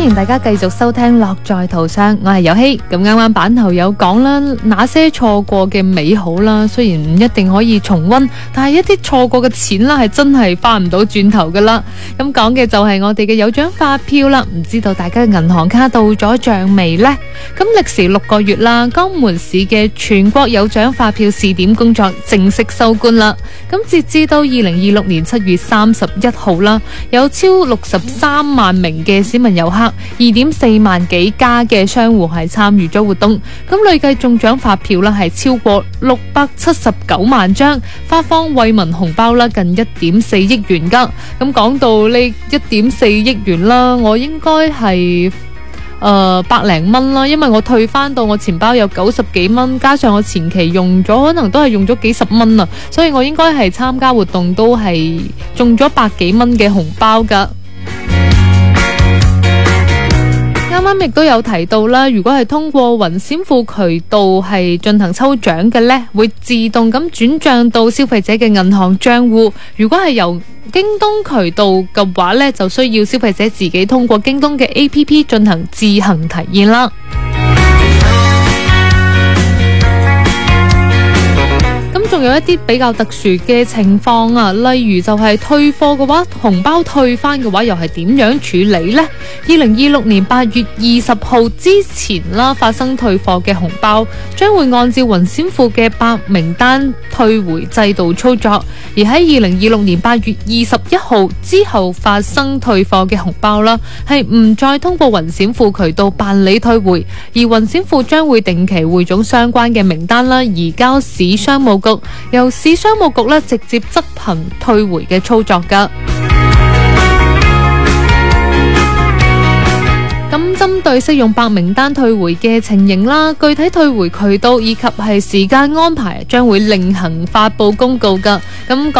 迎大家繼續收聽樂在途上，我係遊希。咁啱啱版頭有講啦，那些錯過嘅美好啦，雖然唔一定可以重溫，但係一啲錯過嘅錢啦，係真係翻唔到轉頭噶啦。咁講嘅就係我哋嘅有獎發票啦，唔知道大家嘅銀行卡到咗賬未呢？咁歷時6個月啦，江門市嘅全國有獎發票試點工作正式收官啦。咁截至到2026年7月31號啦，有超63萬名嘅市民遊客，2.4萬幾家嘅商戶係參與咗活動，咁累計中獎發票啦係超過679萬張，發放惠民紅包啦近1.4億元噶。咁講到呢1.4億元啦，我應該係百零蚊啦，因為我退翻到我錢包有90幾蚊，加上我前期用咗可能都係用咗幾十蚊啊，所以我應該係參加活動都係中咗100幾蚊嘅紅包噶。啱啱亦都有提到啦，如果係通過雲閃付渠道係進行抽獎嘅呢，會自動咁轉賬到消費者嘅銀行賬戶。如果係由京東渠道嘅話呢，就需要消費者自己通過京東嘅 APP 進行自行體驗啦。仲有一啲比較特殊嘅情況啊，例如就係退貨嘅話，紅包退翻嘅話又係點樣處理呢？2026年8月20號之前啦，發生退貨嘅紅包將會按照雲閃付嘅白名單退回制度操作，而喺2026年8月21號之後發生退貨嘅紅包啦，係唔再通過雲閃付渠道辦理退回，而雲閃付將會定期匯總相關嘅名單啦，移交市商務局，由市商務局直接執行退回嘅操作噶。咁針對適用白名單退回嘅情形啦，具體退回渠道以及係時間安排將會另行發佈公告噶。咁